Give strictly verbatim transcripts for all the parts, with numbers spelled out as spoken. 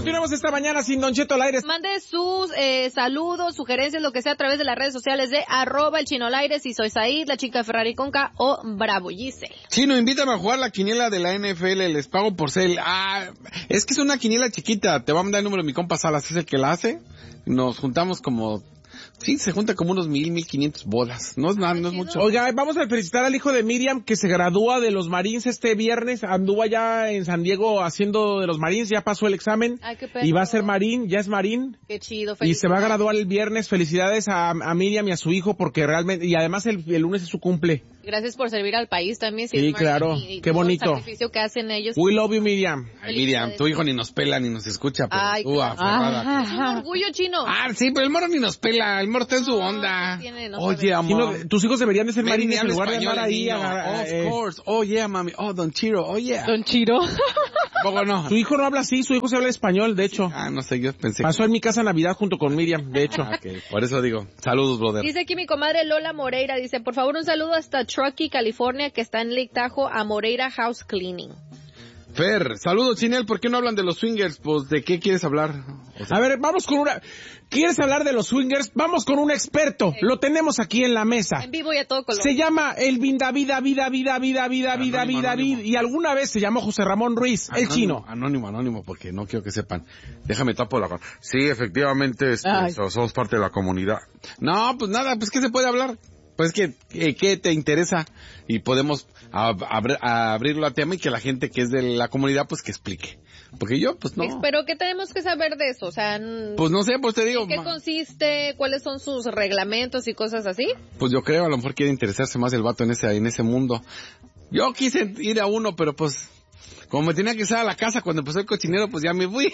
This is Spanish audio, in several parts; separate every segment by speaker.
Speaker 1: Continuamos esta mañana sin Don Cheto al aire.
Speaker 2: Mande sus eh, saludos, sugerencias, lo que sea, a través de las redes sociales de arroba el Chino al aire, si soy Said, la chica de Ferrari con K o Bravo Giselle.
Speaker 3: Chino, invítame a jugar la quiniela de la N F L, les pago por cel. Ah, es que es una quiniela chiquita, te va a mandar el número de mi compa Salas, es el que la hace. Nos juntamos como... Sí, se junta como unos mil, mil quinientos bolas. No es nada, no es mucho.
Speaker 1: Oiga, vamos a felicitar al hijo de Miriam que se gradúa de los Marines este viernes. Anduvo allá en San Diego haciendo de los Marines, ya pasó el examen.
Speaker 2: Ay, qué perro.
Speaker 1: Y va a ser Marín, ya es Marín.
Speaker 2: Qué chido,
Speaker 1: Y se va a graduar el viernes. Felicidades a, a Miriam y a su hijo porque realmente... Y además el, el lunes es su cumple.
Speaker 2: Gracias por servir al país también. Si
Speaker 1: Sí,
Speaker 2: es
Speaker 1: claro.
Speaker 2: Y, y
Speaker 1: qué
Speaker 2: todo
Speaker 1: bonito.
Speaker 2: el sacrificio que hacen ellos.
Speaker 1: We love you, Miriam.
Speaker 3: Ay, Miriam, tu hijo ni nos pela ni nos escucha, pero
Speaker 2: Ay,
Speaker 3: tú,
Speaker 2: claro.
Speaker 3: aferrada.
Speaker 2: Es un orgullo, Chino.
Speaker 3: Ah, sí, pero el morro ni nos pela, el morro está en su onda.
Speaker 2: Tiene, no
Speaker 3: Oye,
Speaker 2: sabe.
Speaker 3: amor.
Speaker 1: Chino, tus hijos deberían de ser
Speaker 3: Ven,
Speaker 1: marines en
Speaker 3: habla
Speaker 1: lugar de
Speaker 3: español,
Speaker 1: andar ahí.
Speaker 3: niño.
Speaker 1: a-
Speaker 3: Of
Speaker 1: eh,
Speaker 3: course. Oh, yeah, mami. Oh, Don Chiro. Oh, yeah.
Speaker 2: Don Chiro.
Speaker 3: ¿Poco no?
Speaker 1: Su hijo no habla así, su hijo se habla español, de hecho.
Speaker 3: Ah, no sé, yo pensé.
Speaker 1: Pasó en mi casa Navidad junto con Miriam, de hecho.
Speaker 3: Ah, ok, por eso digo. Saludos, brother.
Speaker 2: Dice aquí mi comadre Lola Moreira, dice, por favor un saludo hasta Truckee, California, que está en Lake Tahoe, a Moreira House Cleaning.
Speaker 3: Fer, saludos, Chinel. ¿Por qué no hablan de los swingers? Pues, ¿de qué quieres hablar? O sea,
Speaker 1: A ver, vamos con una... ¿Quieres hablar de los swingers? Vamos con un experto. Lo tenemos aquí en la mesa.
Speaker 2: En vivo y a todo color.
Speaker 1: Se llama Elvin David, David, David, David, David, David,
Speaker 3: Anónimo,
Speaker 1: David, David.
Speaker 3: anónimo.
Speaker 1: Y alguna vez se llamó José Ramón Ruiz, el
Speaker 3: anónimo,
Speaker 1: chino.
Speaker 3: Anónimo, anónimo, porque no quiero que sepan. Déjame tapo la... Sí, efectivamente, este,
Speaker 2: Ay.
Speaker 3: so- somos parte de la comunidad. No, pues nada, pues ¿qué se puede hablar? Pues que, eh, ¿qué te interesa? Y podemos ab- abr- abrirlo a tema y que la gente que es de la comunidad, pues que explique. Porque yo, pues no.
Speaker 2: Pero ¿qué tenemos que saber de eso? O sea, n-
Speaker 3: Pues no sé, pues te digo.
Speaker 2: ¿en qué
Speaker 3: ma-
Speaker 2: consiste? ¿Cuáles son sus reglamentos y cosas así?
Speaker 3: Pues yo creo, a lo mejor quiere interesarse más el vato en ese, en ese mundo. Yo quise ir a uno, pero pues, como me tenía que ir a la casa cuando empezó el cochinero, pues ya me fui.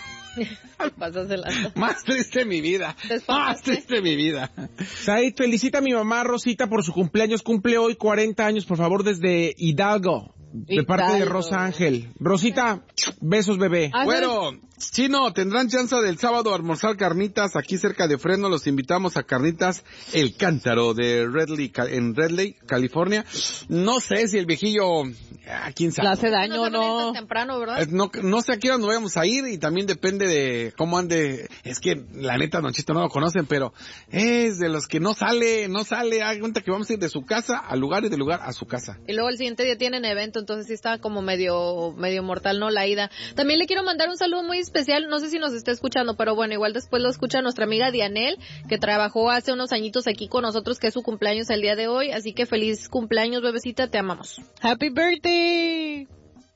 Speaker 2: Te pasas de lanza.
Speaker 3: Más triste mi vida.
Speaker 2: Te
Speaker 3: Más
Speaker 2: espantaste.
Speaker 3: triste mi vida.
Speaker 1: Said, felicita a mi mamá Rosita por su cumpleaños. Cumple hoy cuarenta años, por favor, desde Hidalgo. De parte de
Speaker 2: Hidalgo.
Speaker 1: Rosa Ángel. Rosita, besos, bebé.
Speaker 2: Ah,
Speaker 3: Bueno, Chino, tendrán chance del sábado a almorzar carnitas aquí cerca de Fresno. Los invitamos a Carnitas El Cántaro de Redley, Ca- en Redley, California. No sé si el viejillo, ah, quién
Speaker 4: Le
Speaker 3: sabe.
Speaker 4: hace
Speaker 2: No
Speaker 4: daño
Speaker 2: se
Speaker 4: o
Speaker 2: van a ir tan
Speaker 4: no.
Speaker 2: temprano, ¿verdad?
Speaker 3: Eh, No, no sé a qué hora nos vamos a ir y también depende de cómo ande. Es que la neta, Don Chito, no lo conocen, pero es de los que no sale, no sale. Haga cuenta que vamos a ir de su casa al lugar y del lugar a su casa.
Speaker 2: Y luego el siguiente día tienen evento, entonces sí está como medio medio mortal, ¿no? La ida. También le quiero mandar un saludo muy especial, no sé si nos está escuchando, pero bueno, igual después lo escucha nuestra amiga Dianel, que trabajó hace unos añitos aquí con nosotros, que es su cumpleaños el día de hoy, así que feliz cumpleaños, bebecita, te amamos.
Speaker 4: Happy birthday.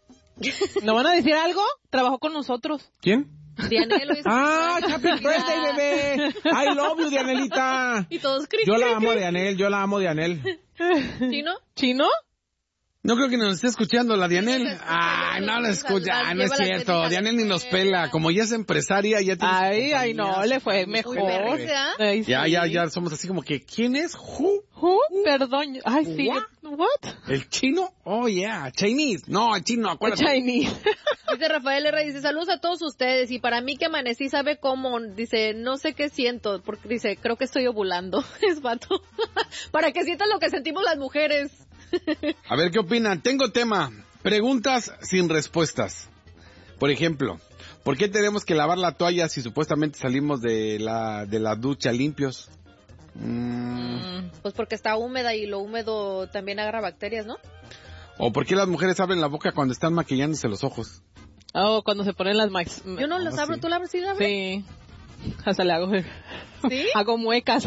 Speaker 4: ¿No van a decir algo? Trabajó con nosotros.
Speaker 1: ¿Quién?
Speaker 2: Dianel, hoy es su
Speaker 1: ¡Ah,
Speaker 2: cumpleaños.
Speaker 1: happy birthday, bebé! I love you, Dianelita.
Speaker 2: Y todos cri,
Speaker 1: Yo
Speaker 2: cri,
Speaker 1: la amo,
Speaker 2: cri.
Speaker 1: Dianel, yo la amo, Dianel.
Speaker 2: ¿Sí, no?
Speaker 4: ¿Chino?
Speaker 3: No creo que nos esté escuchando la Dianel.
Speaker 2: Sí,
Speaker 3: Ah,
Speaker 2: sí,
Speaker 3: no
Speaker 2: sí,
Speaker 3: la
Speaker 2: sí,
Speaker 3: escucha.
Speaker 2: sí,
Speaker 3: Ah, no es
Speaker 2: llévala,
Speaker 3: cierto.
Speaker 2: llévala,
Speaker 3: Dianel ni nos
Speaker 2: llévala.
Speaker 3: pela. Como ya es empresaria, ya tiene... sus
Speaker 4: Ay, ay, no,
Speaker 3: compañías.
Speaker 4: le fue
Speaker 2: Muy
Speaker 4: mejor.
Speaker 2: berrinche, ¿ah?
Speaker 4: Ay,
Speaker 3: Ya,
Speaker 4: sí.
Speaker 3: ya, ya somos así como que, ¿quién es? Who?
Speaker 4: Who? Perdón. Ay, sí.
Speaker 3: What?
Speaker 4: What?
Speaker 3: ¿El chino? Oh, yeah. Chinese. No, el chino, acuérdate.
Speaker 4: Chinese.
Speaker 2: Dice Rafael R. dice, saludos a todos ustedes, y para mí que amanecí sabe cómo, dice, no sé qué siento, porque dice, creo que estoy ovulando, es vato, para que sientan lo que sentimos las mujeres.
Speaker 3: A ver, ¿qué opinan? Tengo tema. Preguntas sin respuestas. Por ejemplo, ¿por qué tenemos que lavar la toalla si supuestamente salimos de la, de la ducha limpios? Mm.
Speaker 2: Pues porque está húmeda y lo húmedo también agarra bacterias, ¿no?
Speaker 3: ¿O por qué las mujeres abren la boca cuando están maquillándose los ojos?
Speaker 4: Oh, cuando se ponen las max.
Speaker 2: Yo no las
Speaker 3: Ah,
Speaker 2: abro,
Speaker 3: sí.
Speaker 2: ¿tú la abres? ¿Sí la abres?
Speaker 4: Sí. Hasta le hago.
Speaker 2: ¿Sí?
Speaker 4: Hago muecas.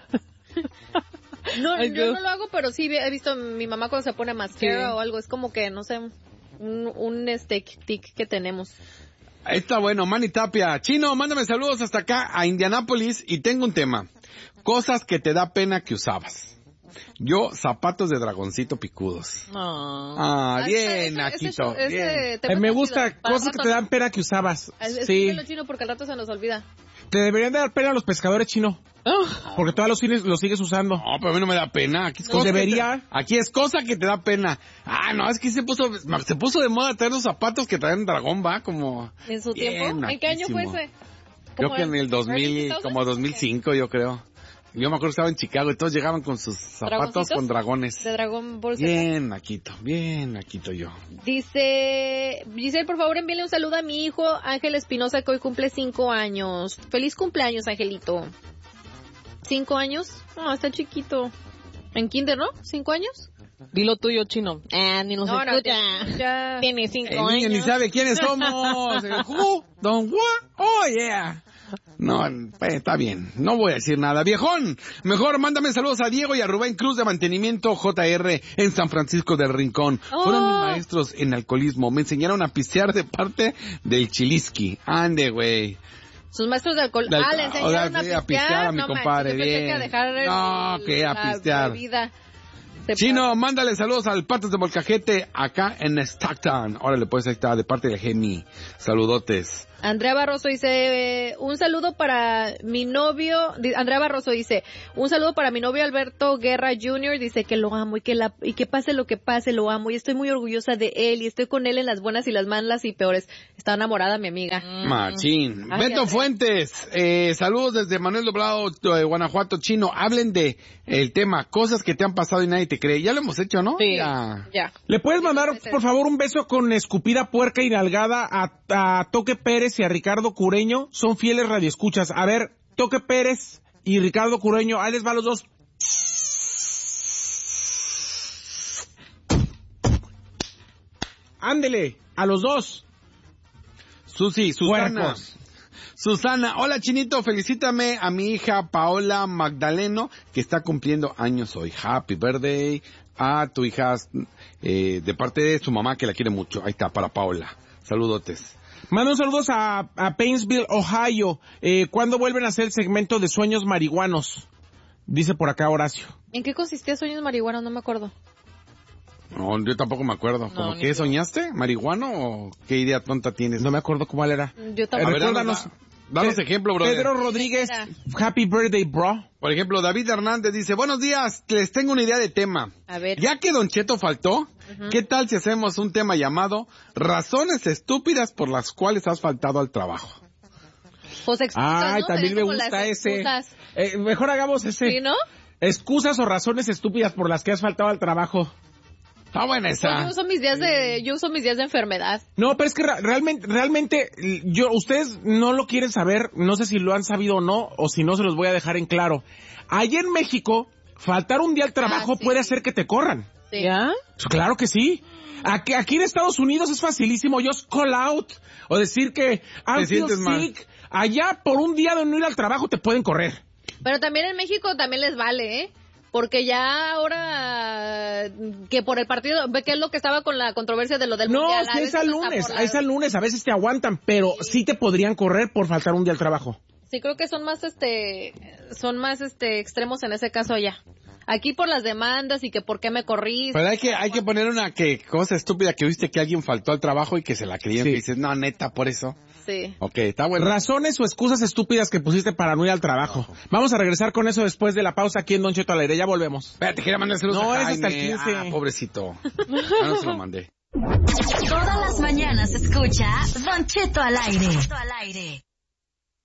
Speaker 2: No,
Speaker 4: Ay,
Speaker 2: yo
Speaker 4: Dios.
Speaker 2: no lo hago, pero sí he visto a mi mamá cuando se pone mascara
Speaker 4: Sí.
Speaker 2: o algo, es como que, no sé, un, un este tic que tenemos.
Speaker 3: Ahí está bueno, Manny Tapia. Chino, mándame saludos hasta acá a Indianápolis y tengo un tema. Cosas que te da pena que usabas. Yo, zapatos de dragoncito picudos.
Speaker 4: No.
Speaker 3: Ah,
Speaker 2: Ah,
Speaker 3: bien,
Speaker 2: ese- ese-
Speaker 3: Naquito,
Speaker 2: ese-
Speaker 3: bien.
Speaker 2: ese tema
Speaker 1: Eh, me
Speaker 2: está
Speaker 1: gusta
Speaker 2: chido. Para
Speaker 1: cosas que
Speaker 2: rato,
Speaker 1: te
Speaker 2: ¿no?
Speaker 1: dan pena que usabas.
Speaker 2: Es-
Speaker 1: Sí.
Speaker 2: escríbelo, chino, porque al rato se nos olvida.
Speaker 1: Te deberían de dar pena a los pescadores, chino.
Speaker 4: Ah,
Speaker 1: Porque todavía los sigues, los sigues usando.
Speaker 3: No, pero a mí no me da pena. Aquí es
Speaker 1: Pues
Speaker 3: cosa que
Speaker 1: debería.
Speaker 3: te- aquí es cosa que te da pena. Ah, no, es que se puso, se puso de moda traer los zapatos que traen dragón, va, como...
Speaker 2: ¿En su
Speaker 3: Bien
Speaker 2: tiempo? ¿En qué año fue
Speaker 3: naquísimo.
Speaker 2: ese?
Speaker 3: Creo
Speaker 2: ¿Como
Speaker 3: que en el dos
Speaker 2: early
Speaker 3: mil,
Speaker 2: two thousand?
Speaker 3: como dos mil cinco, yo creo. Yo me acuerdo que estaba en Chicago y todos llegaban con sus zapatos
Speaker 2: ¿Dragoncitos?
Speaker 3: con dragones.
Speaker 2: De Dragón Ball Z.
Speaker 3: Bien, naquito, bien, naquito yo.
Speaker 2: Dice, Giselle, por favor envíale un saludo a mi hijo Ángel Espinosa, que hoy cumple cinco años. Feliz cumpleaños, Angelito. ¿Cinco años? No, está chiquito. En kinder, ¿no? ¿Cinco años?
Speaker 4: Dilo tuyo, Chino. Ah, ni nos
Speaker 2: No, no,
Speaker 4: escucha.
Speaker 2: ya- ya.
Speaker 4: Tiene cinco
Speaker 3: El
Speaker 4: años.
Speaker 3: niño ni sabe quiénes somos. El who, don what, oh yeah. No, pues, está bien, no voy a decir nada. Viejón, mejor mándame saludos a Diego y a Rubén Cruz de Mantenimiento J R en San Francisco del Rincón.
Speaker 2: Oh.
Speaker 3: Fueron mis maestros en alcoholismo. Me enseñaron a pistear de parte del Chilisqui. Ande, güey.
Speaker 2: Sus maestros de alcohol.
Speaker 3: De alco-
Speaker 2: Ah, le enseñaron
Speaker 3: o sea, sí,
Speaker 2: a
Speaker 3: a
Speaker 2: pistear.
Speaker 3: pistear a mi
Speaker 2: no,
Speaker 3: compadre,
Speaker 2: manches, yo pensé que
Speaker 3: bien.
Speaker 2: a dejar el-
Speaker 3: No, que a
Speaker 2: la
Speaker 3: pistear.
Speaker 2: bebida. Se
Speaker 3: Chino, mándale saludos al Patos de Molcajete acá en Stockton. Órale, pues ahí está, de parte de Gemi. Saludotes.
Speaker 2: Andrea Barroso dice, eh, un saludo para mi novio, di- Andrea Barroso dice, un saludo para mi novio Alberto Guerra junior, dice que lo amo y que la, y que pase lo que pase, lo amo y estoy muy orgullosa de él y estoy con él en las buenas y las malas y peores. Está enamorada mi amiga.
Speaker 3: Machín.
Speaker 2: Ay,
Speaker 3: Beto
Speaker 2: Andrea.
Speaker 3: Fuentes, eh, saludos desde Manuel Doblado, de Guanajuato. Chino, hablen de el tema, cosas que te han pasado y nadie te cree. Ya lo hemos hecho, ¿no?
Speaker 4: Sí.
Speaker 3: Ya.
Speaker 2: Ya.
Speaker 1: ¿Le puedes mandar, por favor, un beso con escupida puerca y nalgada a, a Toque Pérez y a Ricardo Cureño? Son fieles radioescuchas. A ver, Toque Pérez y Ricardo Cureño, ahí les va los dos. Ándele, a los dos.
Speaker 3: Susi, Susana.
Speaker 1: Puercos.
Speaker 3: Susana, hola Chinito, felicítame a mi hija Paola Magdaleno, que está cumpliendo años hoy. Happy birthday a tu hija, eh, de parte de su mamá, que la quiere mucho. Ahí está, para Paola. Saludotes.
Speaker 1: Mando saludos a, a Painesville, Ohio. Eh, ¿Cuándo vuelven a hacer el segmento de sueños marihuanos? Dice por acá Horacio.
Speaker 2: ¿En qué consistía Sueños Marihuanos? No me acuerdo.
Speaker 3: No, yo tampoco me acuerdo.
Speaker 4: No,
Speaker 3: ¿Cómo
Speaker 4: ni
Speaker 3: que
Speaker 4: yo.
Speaker 3: soñaste? ¿Marihuano o qué idea tonta tienes?
Speaker 1: No me acuerdo cuál era.
Speaker 2: Yo
Speaker 1: Eh,
Speaker 3: A
Speaker 2: tampoco.
Speaker 3: ver,
Speaker 1: recuérdanos.
Speaker 3: danos, danos
Speaker 1: Pe-
Speaker 3: ejemplo, brother.
Speaker 1: Pedro Rodríguez,
Speaker 2: Era.
Speaker 1: happy birthday, bro.
Speaker 3: Por ejemplo, David Hernández dice, buenos días, les tengo una idea de tema.
Speaker 2: A ver.
Speaker 3: Ya que Don Cheto faltó, ¿qué tal si hacemos un tema llamado Razones estúpidas por las cuales has faltado al trabajo?
Speaker 2: Pues excusas,
Speaker 1: Ay,
Speaker 2: ¿no?
Speaker 1: también me
Speaker 2: Serían como
Speaker 1: gusta
Speaker 2: las
Speaker 1: ese.
Speaker 2: excusas.
Speaker 1: Eh, mejor hagamos ese.
Speaker 2: ¿Sí, no?
Speaker 1: Excusas o razones estúpidas por las que has faltado al trabajo.
Speaker 3: Está buena
Speaker 2: Pues
Speaker 3: esa.
Speaker 2: yo uso mis días de, yo uso mis días de enfermedad.
Speaker 1: No, pero es que ra- realmente, realmente, yo, ustedes no lo quieren saber, no sé si lo han sabido o no, o si no se los voy a dejar en claro. Allá en México, faltar un día al trabajo
Speaker 2: Ah, sí.
Speaker 1: puede hacer que te corran.
Speaker 2: Sí.
Speaker 4: ¿Ya?
Speaker 1: Pues claro que sí. Aquí, aquí en Estados Unidos es facilísimo just call out o decir que
Speaker 3: Te
Speaker 1: I'm feel
Speaker 3: sientes mal.
Speaker 1: sick. Allá por un día de no ir al trabajo te pueden correr.
Speaker 2: Pero también en México también les vale, ¿eh? Porque ya ahora que por el partido, ve que es lo que estaba con la controversia de lo del
Speaker 1: No,
Speaker 2: mundial. a
Speaker 1: sí, es
Speaker 2: veces
Speaker 1: al
Speaker 2: hasta
Speaker 1: lunes,
Speaker 2: por la-
Speaker 1: es al lunes, a veces te aguantan, pero sí te podrían correr por faltar un día al trabajo.
Speaker 2: Sí, creo que son más este son más este extremos en ese caso allá. Aquí por las demandas y que por qué me corriste.
Speaker 3: Pero hay que, hay que poner una que cosa estúpida que viste que alguien faltó al trabajo y que se la creyeron,
Speaker 1: Sí.
Speaker 3: que dices, no, neta, por eso.
Speaker 2: Sí.
Speaker 3: Ok, está bueno.
Speaker 1: Razones o excusas estúpidas que pusiste para no ir al trabajo. Vamos a regresar con eso después de la pausa aquí en Don Cheto al aire. Ya volvemos.
Speaker 3: Espérate, quería mandar saludos
Speaker 1: No,
Speaker 3: a
Speaker 1: es hasta el
Speaker 3: Jaime.
Speaker 1: quince.
Speaker 3: Ah, pobrecito. Ah, no se lo mandé.
Speaker 5: Todas las mañanas escucha Don Cheto al aire. Cheto al aire.